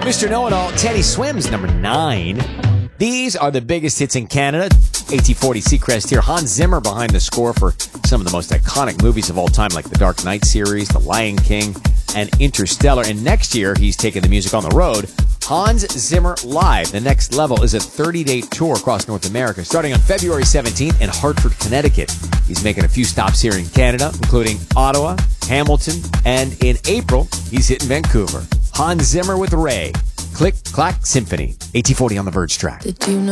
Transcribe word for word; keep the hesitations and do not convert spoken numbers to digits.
Mister Know-It-All, Teddy Swims, number nine. These are the biggest hits in Canada. A T forty Seacrest here. Hans Zimmer behind the score for some of the most iconic movies of all time, like the Dark Knight series, The Lion King, and Interstellar. And next year, he's taking the music on the road. Hans Zimmer Live. The Next Level is a thirty-day tour across North America, starting on February seventeenth in Hartford, Connecticut. He's making a few stops here in Canada, including Ottawa, Hamilton, and in April, he's hitting Vancouver. Hans Zimmer with Ray. Click, Clack, Symphony. A T forty on the Verge track. Did you know